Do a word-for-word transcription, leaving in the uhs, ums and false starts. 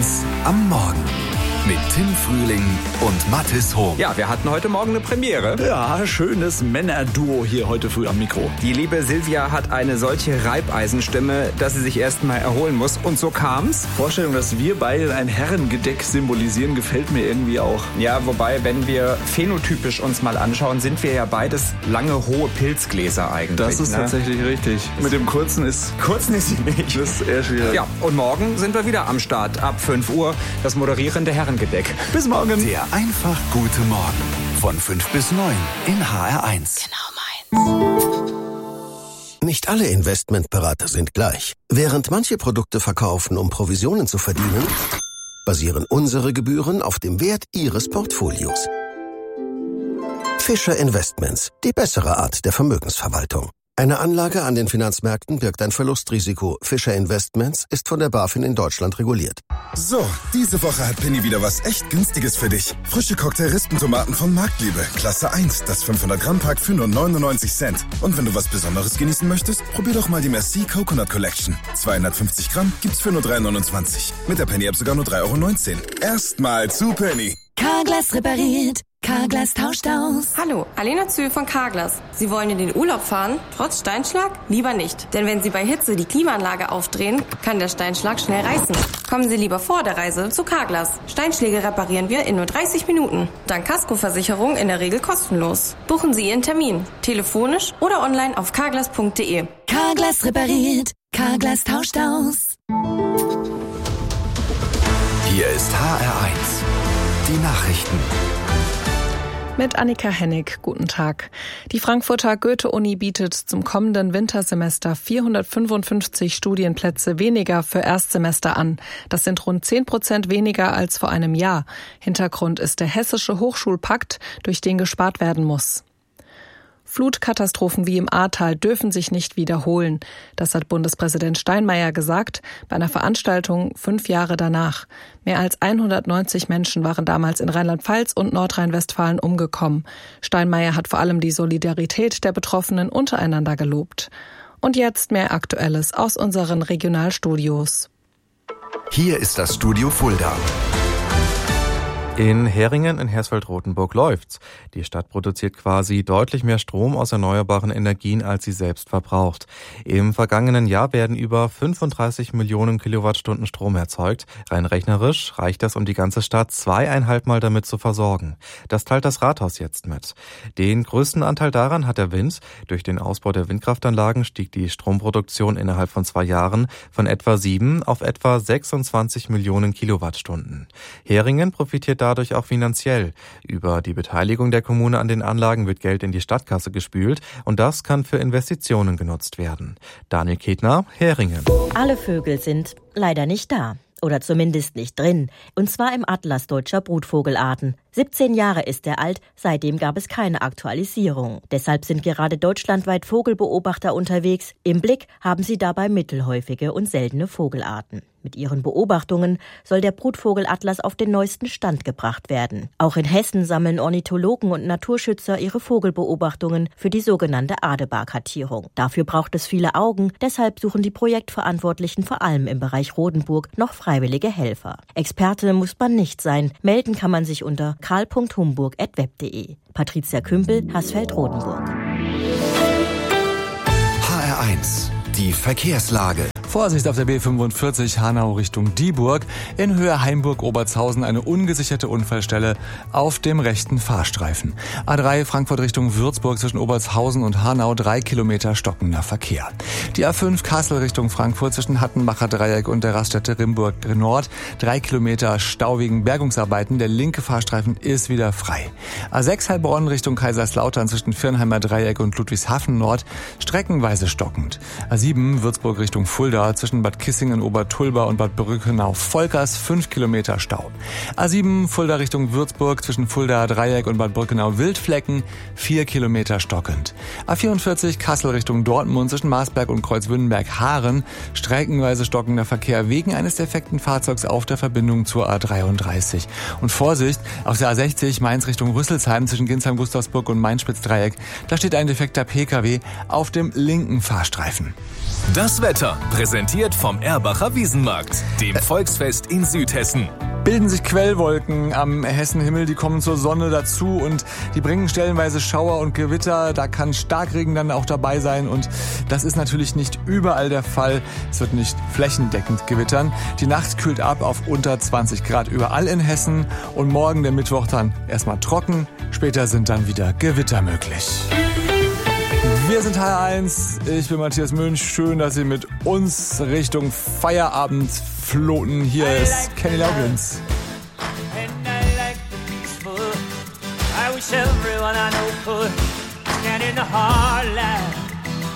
eins am Morgen mit Tim Frühling und Mathis Hohm. Ja, wir hatten heute Morgen eine Premiere. Ja, schönes Männerduo hier heute früh am Mikro. Die liebe Silvia hat eine solche Reibeisenstimme, dass sie sich erst mal erholen muss. Und so kam's. Vorstellung, dass wir beide ein Herrengedeck symbolisieren, gefällt mir irgendwie auch. Ja, wobei, wenn wir phänotypisch uns mal anschauen, sind wir ja beides lange, hohe Pilzgläser eigentlich. Das ist ne? tatsächlich richtig. Mit dem kurzen ist... Kurzen ist sie nicht. Das ist eher schwierig. Ja, und morgen sind wir wieder am Start. Ab fünf Uhr das moderierende Herrengedeck. Bis morgen. Der einfach gute Morgen von fünf bis neun in H R eins. Genau meins. Nicht alle Investmentberater sind gleich. Während manche Produkte verkaufen, um Provisionen zu verdienen, basieren unsere Gebühren auf dem Wert Ihres Portfolios. Fischer Investments, die bessere Art der Vermögensverwaltung. Eine Anlage an den Finanzmärkten birgt ein Verlustrisiko. Fischer Investments ist von der BaFin in Deutschland reguliert. So, diese Woche hat Penny wieder was echt Günstiges für dich. Frische Cocktail-Rispentomaten von Marktliebe. Klasse eins, das fünfhundert Gramm Pack für nur neunundneunzig Cent. Und wenn du was Besonderes genießen möchtest, probier doch mal die Merci Coconut Collection. zweihundertfünfzig Gramm gibt's für nur drei neunundzwanzig. Mit der Penny-App sogar nur drei neunzehn Euro. Erstmal zu Penny. Carglass repariert. Carglass tauscht aus. Hallo, Alena Zühl von Carglass. Sie wollen in den Urlaub fahren, trotz Steinschlag? Lieber nicht. Denn wenn Sie bei Hitze die Klimaanlage aufdrehen, kann der Steinschlag schnell reißen. Kommen Sie lieber vor der Reise zu Carglass. Steinschläge reparieren wir in nur dreißig Minuten. Dank Kaskoversicherung in der Regel kostenlos. Buchen Sie Ihren Termin. Telefonisch oder online auf carglass punkt de. Carglass repariert. Carglass tauscht aus. Hier ist H R eins. Die Nachrichten. Mit Annika Hennig, guten Tag. Die Frankfurter Goethe-Uni bietet zum kommenden Wintersemester vierhundertfünfundfünfzig Studienplätze weniger für Erstsemester an. Das sind rund zehn Prozent weniger als vor einem Jahr. Hintergrund ist der Hessische Hochschulpakt, durch den gespart werden muss. Flutkatastrophen wie im Ahrtal dürfen sich nicht wiederholen. Das hat Bundespräsident Steinmeier gesagt bei einer Veranstaltung fünf Jahre danach. Mehr als hundertneunzig Menschen waren damals in Rheinland-Pfalz und Nordrhein-Westfalen umgekommen. Steinmeier hat vor allem die Solidarität der Betroffenen untereinander gelobt. Und jetzt mehr Aktuelles aus unseren Regionalstudios. Hier ist das Studio Fulda. In Heringen in Hersfeld-Rotenburg läuft's. Die Stadt produziert quasi deutlich mehr Strom aus erneuerbaren Energien, als sie selbst verbraucht. Im vergangenen Jahr werden über fünfunddreißig Millionen Kilowattstunden Strom erzeugt. Rein rechnerisch reicht das, um die ganze Stadt zweieinhalb Mal damit zu versorgen. Das teilt das Rathaus jetzt mit. Den größten Anteil daran hat der Wind. Durch den Ausbau der Windkraftanlagen stieg die Stromproduktion innerhalb von zwei Jahren von etwa sieben auf etwa sechsundzwanzig Millionen Kilowattstunden. Heringen profitiert dadurch auch finanziell. Über die Beteiligung der Kommune an den Anlagen wird Geld in die Stadtkasse gespült und das kann für Investitionen genutzt werden. Daniel Ketner, Heringen. Alle Vögel sind leider nicht da. Oder zumindest nicht drin. Und zwar im Atlas deutscher Brutvogelarten. siebzehn Jahre ist er alt, seitdem gab es keine Aktualisierung. Deshalb sind gerade deutschlandweit Vogelbeobachter unterwegs. Im Blick haben sie dabei mittelhäufige und seltene Vogelarten. Mit ihren Beobachtungen soll der Brutvogelatlas auf den neuesten Stand gebracht werden. Auch in Hessen sammeln Ornithologen und Naturschützer ihre Vogelbeobachtungen für die sogenannte Adebar-Kartierung. Dafür braucht es viele Augen, deshalb suchen die Projektverantwortlichen vor allem im Bereich Rodenburg noch freiwillige Helfer. Experte muss man nicht sein, melden kann man sich unter karl punkt humburg at web punkt de. Patricia Kümpel, Haßfeld-Rodenburg. H R eins. Die Verkehrslage. Vorsicht auf der B fünfundvierzig Hanau Richtung Dieburg. In Höhe Hainburg-Obertshausen eine ungesicherte Unfallstelle auf dem rechten Fahrstreifen. A drei Frankfurt Richtung Würzburg zwischen Obertshausen und Hanau drei Kilometer stockender Verkehr. Die A fünf Kassel Richtung Frankfurt zwischen Hattenbacher Dreieck und der Raststätte Rimburg Nord drei Kilometer Stau wegen Bergungsarbeiten. Der linke Fahrstreifen ist wieder frei. A sechs Heilbronn Richtung Kaiserslautern zwischen Firnheimer Dreieck und Ludwigshafen Nord streckenweise stockend. A sieben Würzburg Richtung Fulda zwischen Bad Kissingen, Obertulba und Bad Brückenau-Volkers fünf Kilometer Stau. A sieben Fulda Richtung Würzburg zwischen Fulda Dreieck und Bad Brückenau-Wildflecken vier Kilometer stockend. A vierundvierzig Kassel Richtung Dortmund zwischen Marsberg und Kreuzwündenberg-Haaren streckenweise stockender Verkehr wegen eines defekten Fahrzeugs auf der Verbindung zur A dreiunddreißig. Und Vorsicht, auf der A sechzig Mainz Richtung Rüsselsheim zwischen Ginsheim-Gustavsburg und Mainz-Spitz-Dreieck, da steht ein defekter Pkw auf dem linken Fahrstreifen. Das Wetter, präsentiert vom Erbacher Wiesenmarkt, dem Volksfest in Südhessen. Bilden sich Quellwolken am Hessenhimmel, die kommen zur Sonne dazu und die bringen stellenweise Schauer und Gewitter. Da kann Starkregen dann auch dabei sein und das ist natürlich nicht überall der Fall. Es wird nicht flächendeckend gewittern. Die Nacht kühlt ab auf unter zwanzig Grad überall in Hessen und morgen, der Mittwoch, dann erstmal trocken. Später sind dann wieder Gewitter möglich. Wir sind H R eins, ich bin Matthias Münch. Schön, dass Sie mit uns Richtung Feierabend floten. Hier ist Kenny Loggins. And I like the peaceful. I wish everyone I know could stand in the hard light.